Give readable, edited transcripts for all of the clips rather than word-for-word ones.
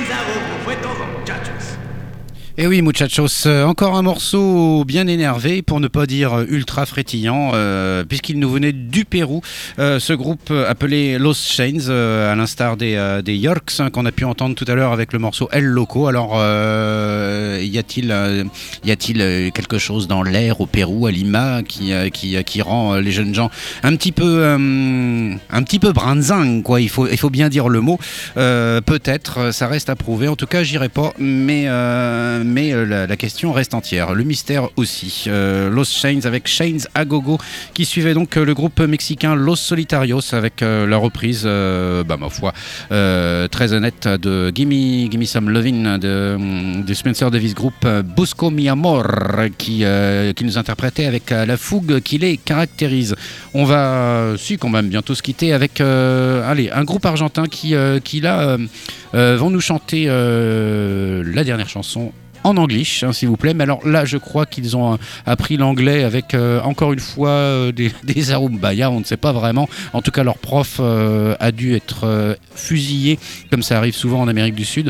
Et oui, muchachos, encore un morceau bien énervé, pour ne pas dire ultra frétillant, puisqu'il nous venait du Pérou. Ce groupe appelé Los Chains, à l'instar des Yorks, hein, qu'on a pu entendre tout à l'heure avec le morceau El Loco. Alors, y a-t-il quelque chose dans l'air au Pérou, à Lima, qui rend les jeunes gens un petit peu branzing, quoi. Il faut bien dire le mot. Peut-être, ça reste à prouver. En tout cas, j'irai pas, mais la question reste entière. Le mystère aussi. Los Chains avec Chains a Gogo, qui suivait donc le groupe mexicain Los Solitarios avec la reprise, ma foi, très honnête de Gimme Some Lovin' de Spencer Davis Group, Busco Mi Amor, qui nous interprétait avec la fougue qui les caractérise. On va quand même bientôt se quitter avec un groupe argentin qui là vont nous chanter la dernière chanson en anglais, hein, s'il vous plaît. Mais alors là, je crois qu'ils ont appris l'anglais avec, encore une fois, des Arumbaya, on ne sait pas vraiment. En tout cas, leur prof a dû être fusillé, comme ça arrive souvent en Amérique du Sud,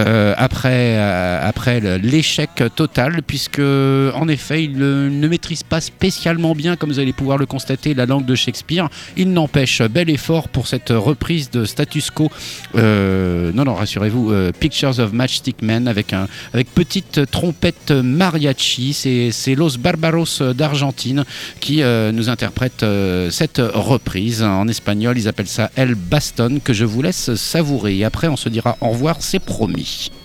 après l'échec total, puisque, en effet, ils ne maîtrisent pas spécialement bien, comme vous allez pouvoir le constater, la langue de Shakespeare. Il n'empêche, bel effort pour cette reprise de Status Quo. Non, rassurez-vous, Pictures of Matchstick Men, avec petite trompette mariachi. C'est Los Barbaros d'Argentine qui nous interprète cette reprise. En espagnol, ils appellent ça El Baston, que je vous laisse savourer. Et après, on se dira au revoir, c'est promis.